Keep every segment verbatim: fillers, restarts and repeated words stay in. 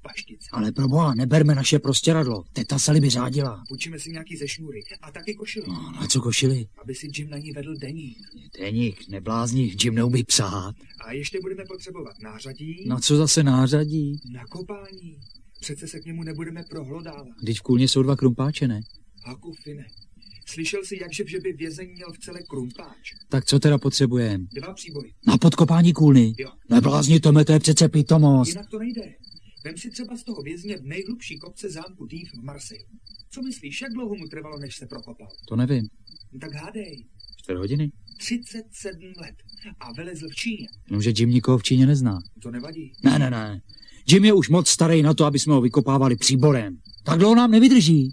paštice. Ale proboha, neberme naše prostěradlo. Teta Sally by řádila. Půjčíme si nějaký ze šňůry a taky košili. No, na co košili? Aby si Jim na ní vedl deník. Deník, neblázni, Jim neumí psát. A ještě budeme potřebovat nářadí. Na co zase nářadí? Na kopání. Přece se k němu nebudeme prohlodávat. Vždyť v kůlně jsou dva krumpáče, ne? Haku, Fine. Slyšel jsi, jakže že by vězeň měl v celé krumpáč? Tak co teda potřebujeme? Dva příbory. Na podkopání kůlny? Jo. Neblázni, Tome, to je přece pitomost. Jinak to nejde. Vem si třeba z toho vězně v nejhlubší kopce zámku Dives v Marseille. Co myslíš, jak dlouho mu trvalo, než se prokopal? To nevím. Tak hádej. Čtyři hodiny? třicet sedm let. A vylezl v Číně. Jenomže Jim nikoho v Číně nezná. To nevadí. Ne, ne, ne. Jim je už moc starý na to, aby jsme ho vykopávali příborem. Tak dlouho nám nevydrží.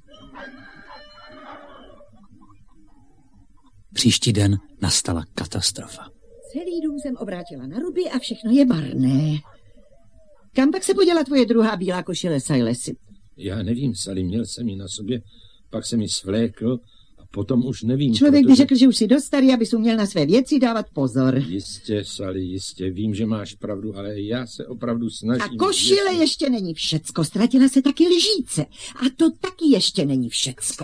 Příští den nastala katastrofa. Celý dům jsem obrátila na ruby a všechno je marné. Kam pak se poděla tvoje druhá bílá košile, Silesi? Já nevím, Sally, měl jsem ji na sobě, pak jsem ji svlékl a potom už nevím. Člověk protože... by řekl, že už si dost starý, abys uměl na své věci dávat pozor. Jistě, Sally, jistě, vím, že máš pravdu, ale já se opravdu snažím. A košile jestli... ještě není všecko, ztratila se taky lžíce. A to taky ještě není všecko.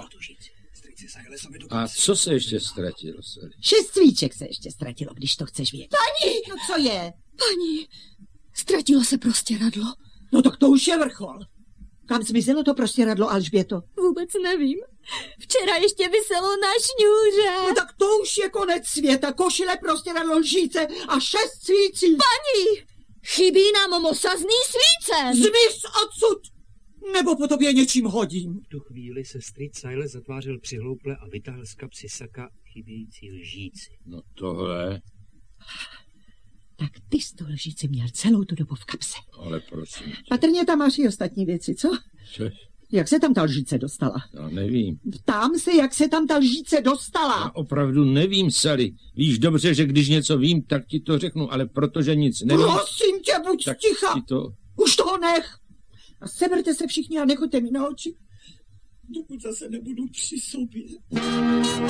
A co se ještě ztratilo, Sally? Šest svíček se ještě ztratilo, když to chceš vědět. Paní! No co je? Paní, ztratilo se prostěradlo. No tak to už je vrchol. Kam zmizelo to prostěradlo, Alžběto? Vůbec nevím. Včera ještě viselo na šňůře. No tak to už je konec světa. Košile, prostěradlo, lžíce a šest svící. Paní, chybí nám mosazný svícen. Zmiz odsud! Nebo po tobě něčím hodím. V tu chvíli se strýc Silas zatvářil přihlouple a vytáhl z kapsy saka chybějící lžíci. No tohle... Tak ty jsi tu lžíci měl celou tu dobu v kapse. Ale prosím tě. Patrně tam máš i ostatní věci, co? Co? Jak se tam ta lžíce dostala? Já nevím. Ptám se, jak se tam ta lžíce dostala. Já opravdu nevím, Sally. Víš dobře, že když něco vím, tak ti to řeknu, ale protože nic nevím... Prosím tě, buď tak ticha. ti to... Už toho nech. A seberte se všichni a nechoďte mi na oči, dokud zase nebudu při sobě.